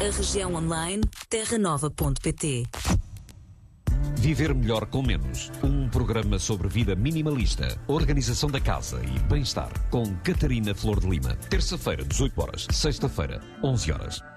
A região online terranova.pt. Viver melhor com menos. Um programa sobre vida minimalista, organização da casa e bem-estar. Com Catarina Flor de Lima. Terça-feira, 18 horas. Sexta-feira, 11 horas.